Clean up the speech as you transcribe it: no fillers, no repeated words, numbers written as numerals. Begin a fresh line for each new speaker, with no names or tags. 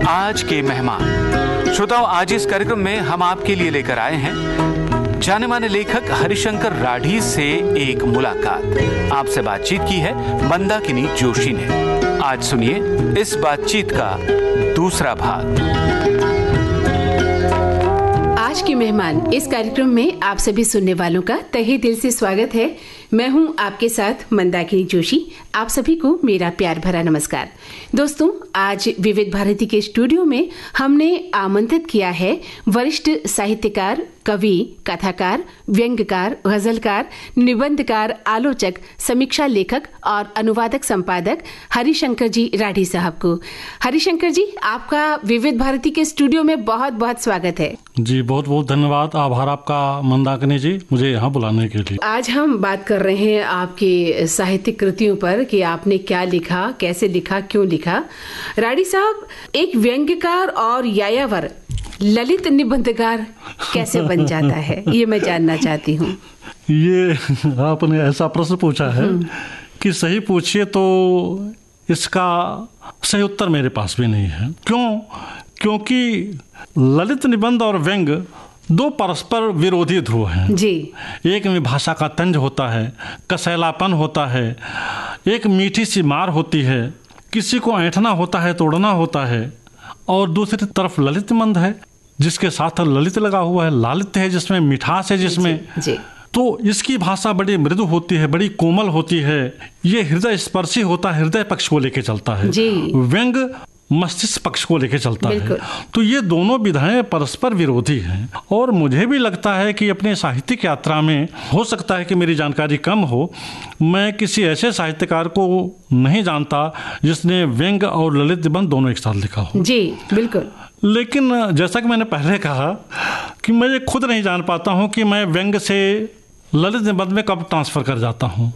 आज के मेहमान। श्रोताओं, आज इस कार्यक्रम में हम आपके लिए लेकर आए हैं जाने माने लेखक हरिशंकर राठी से एक मुलाकात। आपसे बातचीत की है मंदाकिनी जोशी ने। आज सुनिए इस बातचीत का दूसरा भाग।
आज के मेहमान इस कार्यक्रम में आप सभी सुनने वालों का तहे दिल से स्वागत है। मैं हूं आपके साथ मंदाकिनी जोशी। आप सभी को मेरा प्यार भरा नमस्कार। दोस्तों, आज विविध भारती के स्टूडियो में हमने आमंत्रित किया है वरिष्ठ साहित्यकार, कवि, कथाकार, व्यंग्यकार, गजलकार, निबंधकार, आलोचक, समीक्षा लेखक और अनुवादक संपादक हरिशंकर जी राठी साहब को। हरिशंकर जी, आपका विविध भारती के स्टूडियो में बहुत बहुत स्वागत है।
जी, बहुत बहुत धन्यवाद। आभार आपका मंदाकिनी जी, मुझे यहाँ बुलाने के लिए।
आज हम बात कर रहे हैं आपकी साहित्यिक कृतियों पर कि आपने क्या लिखा, कैसे लिखा, क्यों लिखा। राठी साहब, एक व्यंग्यकार और यायावर ललित निबंधकार कैसे बन जाता है, ये मैं जानना चाहती हूँ।
ये आपने ऐसा प्रश्न पूछा है कि सही पूछिए तो इसका सही उत्तर मेरे पास भी नहीं है। क्योंकि ललित निबंध और व्यंग्य दो परस्पर विरोधी ध्रुव हैं
जी।
एक में भाषा का तंज होता है, कसैलापन होता है, एक मीठी सी मार होती है, किसी को ऐंठना होता है, तोड़ना होता है, और दूसरी तरफ ललित निबंध है जिसके साथ ललित लगा हुआ है, लालित्य है जिसमें मिठास है, जिसमें
जी।
तो इसकी भाषा बड़ी मृदु होती है, बड़ी कोमल होती है। ये हृदय स्पर्शी होता है, हृदय पक्ष को लेके चलता है। व्यंग्य मस्तिष्क पक्ष को लेके चलता है। तो ये दोनों विधाएं परस्पर विरोधी हैं और मुझे भी लगता है कि अपने साहित्यिक यात्रा में, हो सकता है कि मेरी जानकारी कम हो, मैं किसी ऐसे साहित्यकार को नहीं जानता जिसने व्यंग्य और ललित निबंध दोनों एक साथ लिखा हो।
जी बिल्कुल।
लेकिन जैसा कि मैंने पहले कहा कि मैं ये खुद नहीं जान पाता हूँ कि मैं व्यंग्य से ललित निबंध में कब ट्रांसफर कर जाता हूँ।